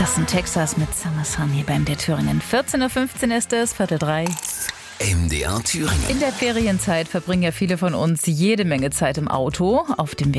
Das ist ein Texas mit Summer Sun hier bei MDR Thüringen. 14.15 Uhr ist es, 2:45. MDR Thüringen. In der Ferienzeit verbringen ja viele von uns jede Menge Zeit im Auto. Auf dem Weg